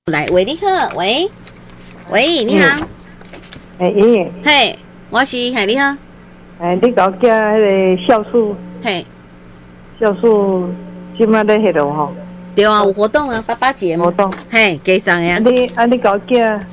来，喂，你好，喂，你好， 姨， 嘿，我是，嘿，你好， 你搞叫迄个酵素， 嘿， 今麦咧迄落吼， 对啊，有活动啊，爸节嘛， 活动， 嘿，加上呀， 你搞叫，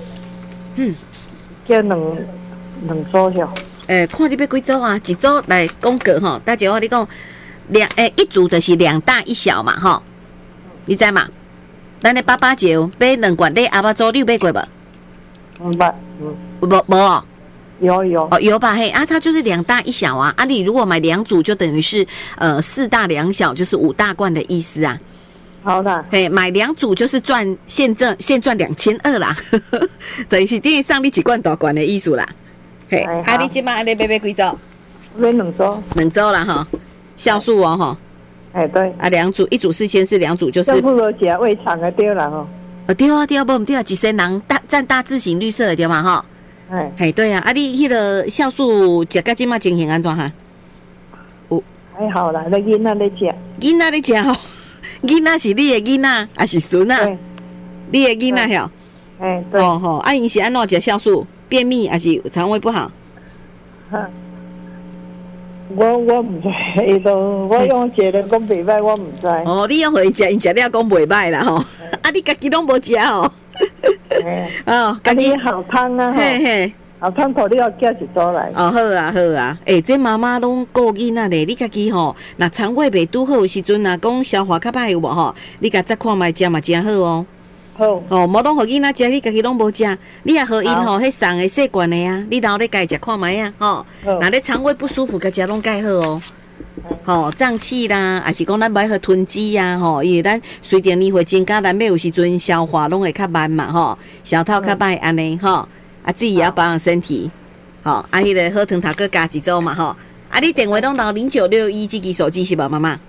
叫两组哟， 看你要几组啊？一组来讲个吼，大姐我你讲一组就是2大1小嘛吼，你知嘛？咱的爸节买2罐，你阿爸做你有买过无？无哦。有吧？嘿啊，它就是2大1小啊。你如果买2组，就等于是4大2小，就是5大罐的意思啊。 好的。 嘿，买2组就是现赚2200啦，等于是等于上你1罐大罐的意思啦。嘿，你今晚你买几组？ 买2组。 2组啦哈，酵素哦哈。 对。 2组，1组4000是2组就是。 酵素都吃胃肠的对啦吼。 对啊，不对啊，一身人占大字型绿色的对嘛哈。嘿，对啊，你迄个酵素食到今嘛情形安怎哈？ 还好啦，那囡仔咧食。 囡仔咧食吼，囡仔是你的囡仔还是孙啊？你的囡仔吼。 对。 吼，因是安怎食酵素？便秘还是肠胃不好？ 我唔知，我用食了讲袂歹，我唔知。 你用互伊食，伊食了讲袂歹啦吼。你家己拢无食吼。 家己好汤啊，嘿，好汤头你要叫一组来。 好啊，这妈妈拢顾囡仔咧，你家己吼，若肠胃袂拄好的时阵啊，讲消化较歹有无吼？你甲再看卖食嘛真好哦。好，无拢互囡仔食，你家己拢无食，你也互因吼，迄送的细罐的啊，你留咧家食看卖啊，吼。若咧肠胃不舒服，甲食拢介好哦。胀气啦，还是讲咱买去吞积呀，因为咱随着年岁增加，咱要有时阵消化拢会较慢嘛，消透较歹安尼，自己也要保养身体，迄个好汤头搁加一组嘛，你电话拢到0961这支手机是无妈妈？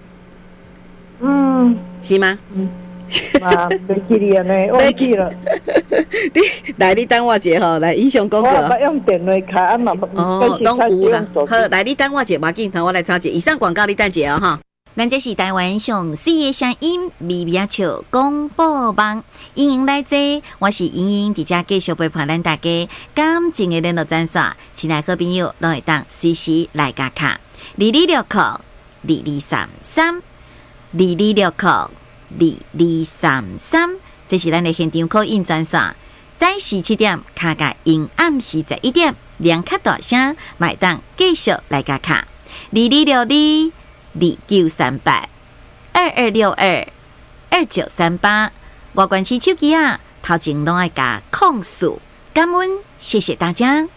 是吗？ 袂记你安尼，忘记了。 你等我一下来以上讲过。 我用电话卡嘛， 拢有啦。好，来你等我一下，无紧，我来抄一下。以上广告你等一下哈。 咱这是台湾上4个声音微微笑广播网，欢迎来坐，我是莹莹，伫遮继续陪伴咱大家感情的联络专线，亲爱好朋友拢会当随时来加卡22602233，这是咱的现场call in专线。早时7点卡甲因暗时11点，两卡大声，买当继续来加卡2260293822622938，外关市手机啊，头前拢爱加控诉，感恩，谢谢大家。